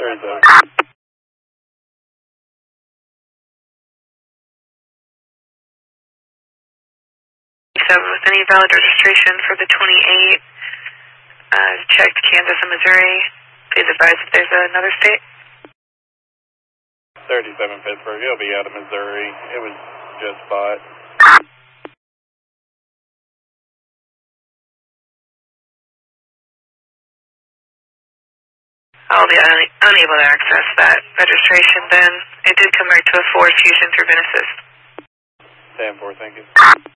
There's a... With any valid registration for the 28, checked Kansas and Missouri. Please advise if there's another state. 37 Pittsburgh, he'll be out of Missouri. It was just bought. I'll be unable to access that registration then. It did come right to a 4 fusion through Genesis. 10-4, thank you.